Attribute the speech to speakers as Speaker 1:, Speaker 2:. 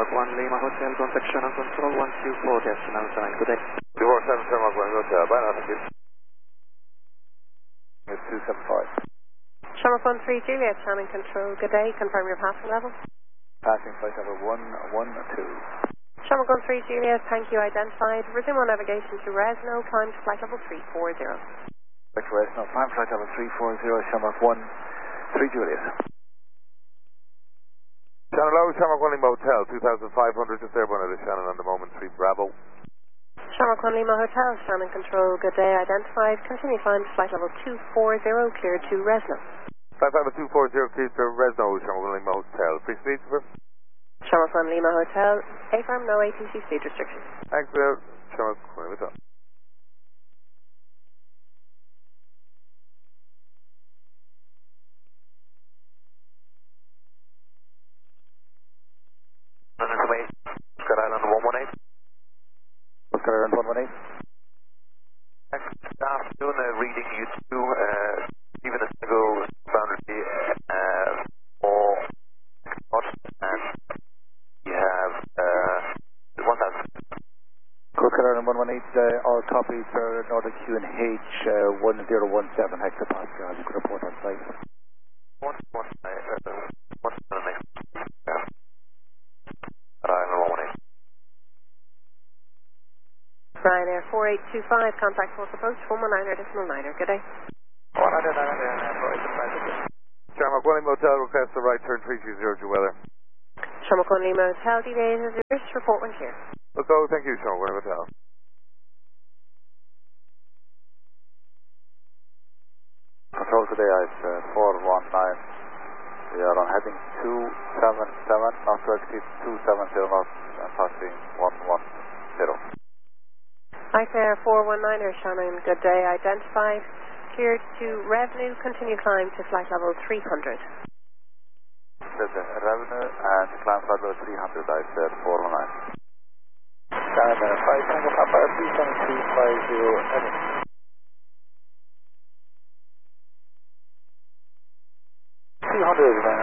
Speaker 1: Shamrock 1 Lima Hotel, contact Shannon Control 124 decimal 9. Good day.
Speaker 2: 247 Shamrock 1 Hotel, bye now, thank you. It's 275.
Speaker 3: Shamrock 13 Juliet, Shannon Control, good day. Confirm your passing level.
Speaker 2: Passing flight level 112.
Speaker 3: Shamrock 13 Juliet, thank you, identified. Resume on navigation to Resno, climb to flight level 340.
Speaker 2: Back to Resno, climb flight level 340, Shamrock 13 Juliet. Shannon Low, Shamrock 1 Lima Hotel, 2,500 to Airborne at Shannon on the moment, 3 Bravo.
Speaker 3: Shamrock 1 Lima Hotel, Shannon Control, good day, identified. Continue climb to flight level 240, cleared to Resno.
Speaker 2: Flight level 240, cleared to Resno, Shamrock 1 Lima Hotel. Free speed, sir?
Speaker 3: Shamrock 1 Lima Hotel, AFARM, no ATC speed restrictions.
Speaker 2: Thanks, sir. Shamrock 1 Lima Hotel.
Speaker 1: Oscar Island 118.
Speaker 2: Oscar Island 118.
Speaker 1: Good afternoon, reading you to Stephen Esnego, boundary for Scott, and we have 1,000.
Speaker 2: Oscar Island 118, all copies for Nordic QNH 1017 hectopascal. You could report on site.
Speaker 1: What's the next? Island 118.
Speaker 3: Ryanair 4825, contact force approach, 119.9er, good day.
Speaker 1: 119.9er,
Speaker 2: Shamrock 1 Lima Hotel, request the right turn 320 Weather.
Speaker 3: Shamrock 1 Lima Hotel, delayed reverse, report when clear.
Speaker 2: Let's go, thank you, Shamrock 1 Lima Hotel. Control today, ice 419. We are on heading 277, not to exceed 270 knots and passing 110.
Speaker 3: Ryanair 419er, Shannon, good day, identified. Cleared to revenue, continue climb to flight level 300.
Speaker 2: Revenue and climb flight level 300, I said 419.
Speaker 1: Shannon 5 Tango Papa 37250 Evan.
Speaker 2: 300,